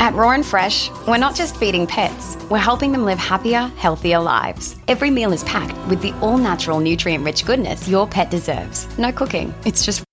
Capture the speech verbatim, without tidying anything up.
At Raw and Fresh, we're not just feeding pets, we're helping them live happier, healthier lives. Every meal is packed with the all-natural, nutrient-rich goodness your pet deserves. No cooking, it's just